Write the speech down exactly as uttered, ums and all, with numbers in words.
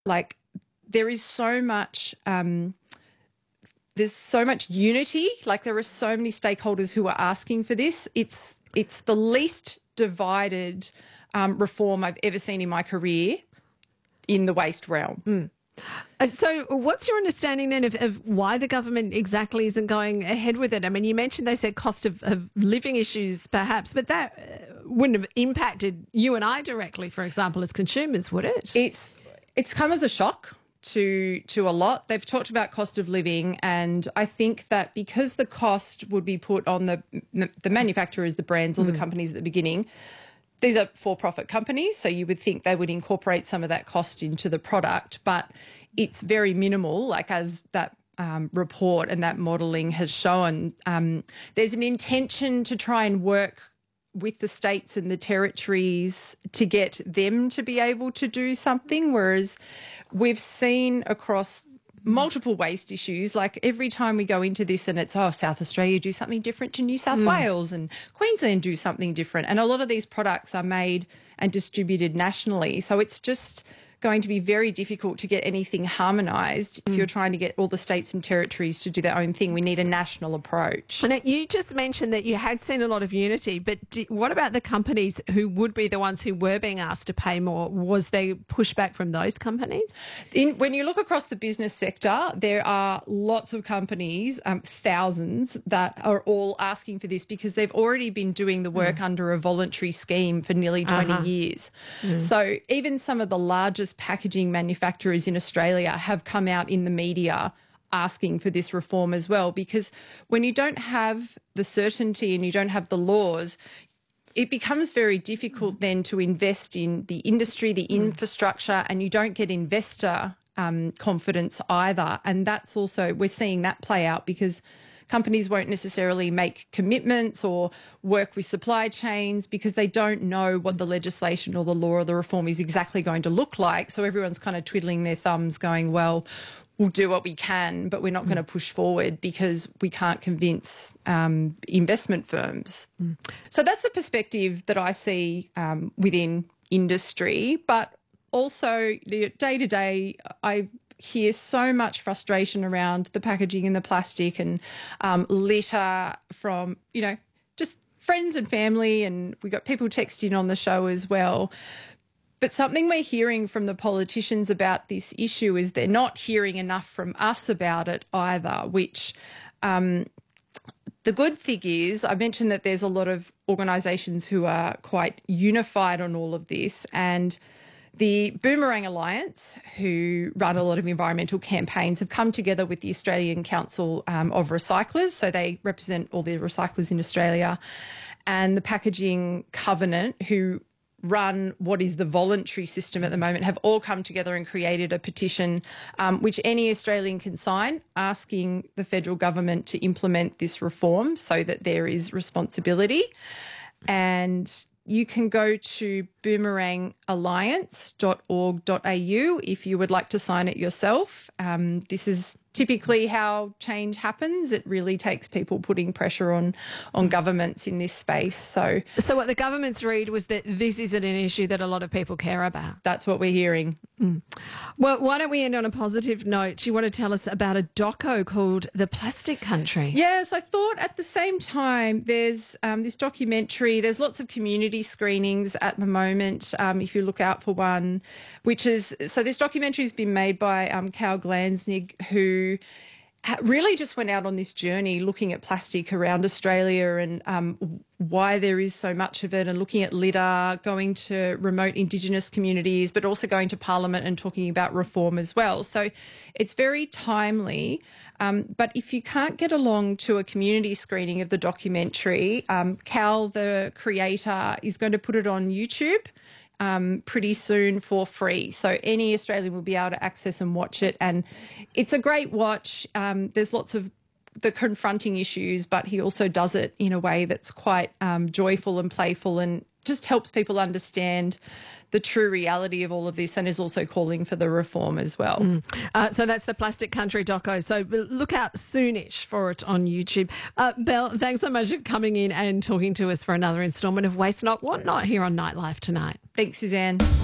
like there is so much, um, there's so much unity. Like there are so many stakeholders who are asking for this. It's it's the least divided um, reform I've ever seen in my career in the waste realm. Mm. Uh, so what's your understanding then of, of why the government exactly isn't going ahead with it? I mean, you mentioned they said cost of, of living issues perhaps, but that uh, wouldn't have impacted you and I directly, for example, as consumers, would it? It's it's come as a shock to to a lot. They've talked about cost of living, and I think that because the cost would be put on the the manufacturers, the brands, or mm. the companies at the beginning. These are for-profit companies, so you would think they would incorporate some of that cost into the product, but it's very minimal, like as that um, report and that modelling has shown. Um, there's an intention to try and work with the states and the territories to get them to be able to do something, whereas we've seen across multiple waste issues, like every time we go into this and it's, oh, South Australia do something different to New South mm. Wales and Queensland do something different. And a lot of these products are made and distributed nationally. So it's just going to be very difficult to get anything harmonised if mm. you're trying to get all the states and territories to do their own thing. We need a national approach. And you just mentioned that you had seen a lot of unity, but do, what about the companies who would be the ones who were being asked to pay more? Was there pushback from those companies? In, when you look across the business sector, there are lots of companies, um, thousands, that are all asking for this because they've already been doing the work mm. under a voluntary scheme for nearly twenty uh-huh. years. Mm. So even some of the largest packaging manufacturers in Australia have come out in the media asking for this reform as well, because when you don't have the certainty and you don't have the laws, it becomes very difficult then to invest in the industry, the infrastructure, and you don't get investor um, confidence either. And that's also, we're seeing that play out because companies won't necessarily make commitments or work with supply chains because they don't know what the legislation or the law or the reform is exactly going to look like. So everyone's kind of twiddling their thumbs going, well, we'll do what we can, but we're not mm. going to push forward because we can't convince um, investment firms. Mm. So that's the perspective that I see um, within industry, but also day to day, I hear so much frustration around the packaging and the plastic and um, litter from, you know, just friends and family, and we got people texting on the show as well. But something we're hearing from the politicians about this issue is they're not hearing enough from us about it either, which um, the good thing is I mentioned that there's a lot of organisations who are quite unified on all of this, and the Boomerang Alliance, who run a lot of environmental campaigns, have come together with the Australian Council um, of Recyclers. So they represent all the recyclers in Australia, and the Packaging Covenant, who run what is the voluntary system at the moment, have all come together and created a petition um, which any Australian can sign, asking the federal government to implement this reform so that there is responsibility. And you can go to boomerang alliance dot org dot a u if you would like to sign it yourself. Um, this is typically how change happens. It really takes people putting pressure on on governments in this space. So, so what the government's read was that this isn't an issue that a lot of people care about. That's what we're hearing. Mm. Well, why don't we end on a positive note? You want to tell us about a doco called The Plastic Country? Yes, I thought at the same time there's um, this documentary. There's lots of community screenings at the moment, um, if you look out for one, which is, so this documentary has been made by um, Cal Glansnig, who really just went out on this journey looking at plastic around Australia and um, why there is so much of it, and looking at litter, going to remote Indigenous communities, but also going to Parliament and talking about reform as well. So it's very timely. Um, but if you can't get along to a community screening of the documentary, um, Cal, the creator, is going to put it on YouTube Um, pretty soon for free. So any Australian will be able to access and watch it. And it's a great watch. Um, there's lots of the confronting issues, but he also does it in a way that's quite um, joyful and playful, and just helps people understand the true reality of all of this, and is also calling for the reform as well. Mm. Uh, so that's the Plastic Country doco. So look out soonish for it on YouTube. Uh, Belle, thanks so much for coming in and talking to us for another instalment of Waste Not Want Not here on Nightlife tonight. Thanks, Suzanne.